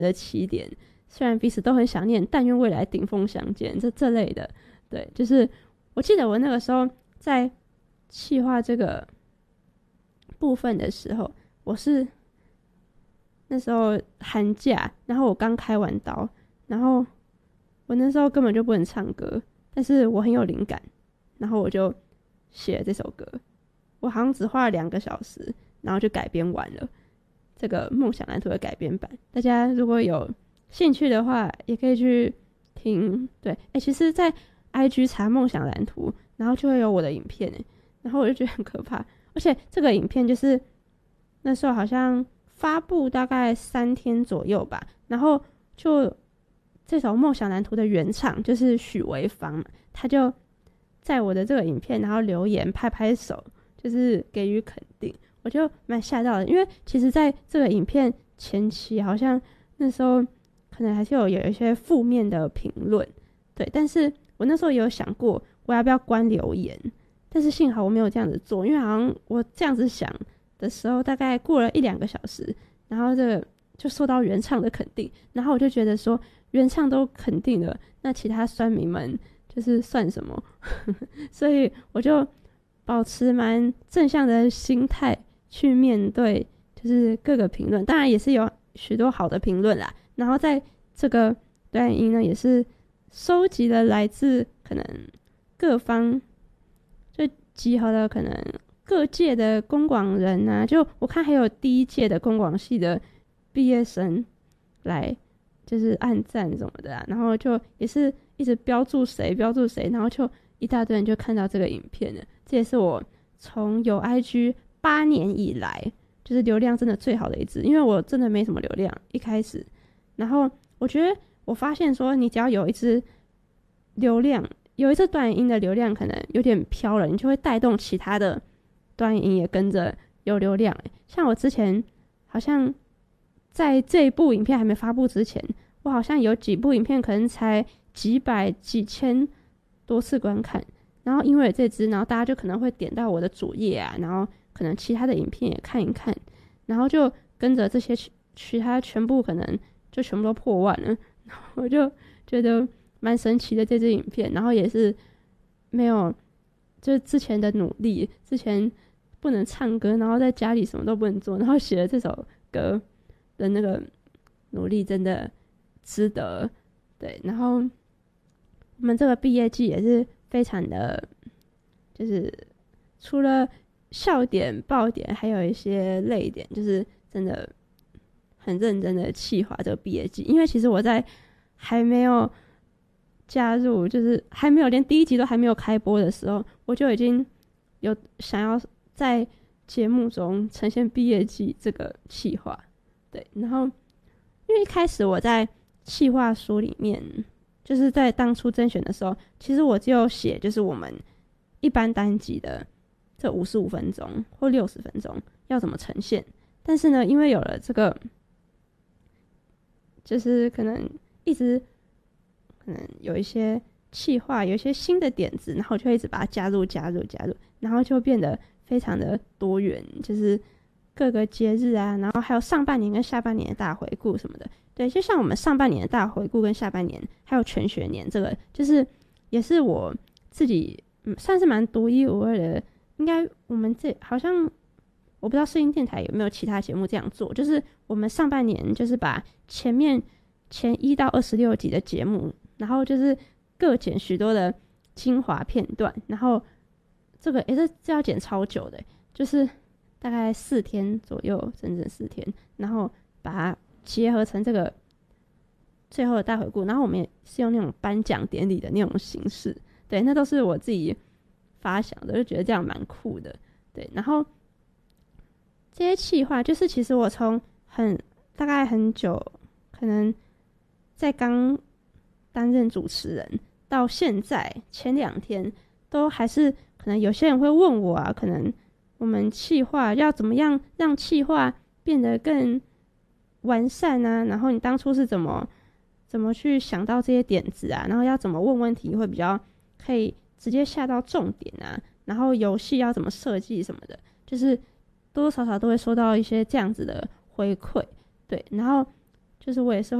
的起点，虽然彼此都很想念，但愿未来顶峰相见，这类的。对，就是我记得我那个时候在企划这个部分的时候，我是那时候寒假，然后我刚开完刀，然后我那时候根本就不能唱歌，但是我很有灵感，然后我就写了这首歌。我好像只花了2个小时，然后就改编完了这个梦想蓝图的改编版。大家如果有兴趣的话，也可以去听。对，其实在 IG 查梦想蓝图，然后就会有我的影片，然后我就觉得很可怕。而且这个影片就是那时候好像发布大概3天左右吧，然后就这首梦想蓝图的原唱就是许维芳，他就在我的这个影片然后留言拍拍手，就是给予肯定。我就蛮吓到的，因为其实在这个影片前期好像那时候可能还是有一些负面的评论，对，但是我那时候也有想过我要不要关留言，但是幸好我没有这样子做，因为好像我这样子想的时候大概过了1-2个小时，然后这个就受到原唱的肯定，然后我就觉得说原唱都肯定了，那其他酸民们就是算什么所以我就保持蛮正向的心态去面对就是各个评论，当然也是有许多好的评论啦，然后在这个短影音呢也是收集了来自可能各方，就集合了可能各界的公广人啊，就我看还有第1届的公广系的毕业生来就是按赞什么的啊，然后就也是一直标注谁，然后就一大堆人就看到这个影片了。这也是我从有 IG 8年以来就是流量真的最好的一支，因为我真的没什么流量一开始，然后我觉得我发现说你只要有一支流量，有一支短影音的流量可能有点飘了，你就会带动其他的短影音也跟着有流量。像我之前好像在这一部影片还没发布之前，我好像有几部影片可能才几百几千多次观看，然后因为这支，然后大家就可能会点到我的主页啊，然后可能其他的影片也看一看，然后就跟着这些其他全部可能就全部都破万了，然后我就觉得蛮神奇的这支影片，然后也是没有就是之前的努力，之前不能唱歌，然后在家里什么都不能做，然后写了这首歌的那个努力真的值得。对，然后我们这个毕业季也是非常的，就是除了笑点爆点还有一些泪点，就是真的很认真的企划这个毕业季。因为其实我在还没有加入，就是还没有连第1集都还没有开播的时候，我就已经有想要在节目中呈现毕业季这个企划。对，然后因为一开始我在企划书里面，就是在当初甄选的时候，其实我只有写就是我们一般单集的这55分钟或60分钟要怎么呈现，但是呢，因为有了这个，就是可能一直可能有一些企划，有一些新的点子，然后就一直把它加入，然后就变得非常的多元，就是各个节日啊，然后还有上半年跟下半年的大回顾什么的。对，就像我们上半年的大回顾跟下半年还有全学年，这个就是也是我自己算是蛮独一无二的。应该我们这好像我不知道世新电台有没有其他节目这样做，就是我们上半年就是把前1到26集的节目，然后就是各剪许多的精华片段，然后这个这要剪超久的，就是大概4天左右，整整4天，然后把它结合成这个最后的大回顾，然后我们也是用那种颁奖典礼的那种形式。对，那都是我自己发想的，就觉得这样蛮酷的。对，然后这些企划就是其实我从大概很久，可能在刚担任主持人到现在前2天都还是可能有些人会问我啊，可能我们企划要怎么样让企划变得更完善啊，然后你当初是怎么去想到这些点子啊，然后要怎么问问题会比较可以直接下到重点啊，然后游戏要怎么设计什么的，就是多多少少都会收到一些这样子的回馈。对，然后就是我也是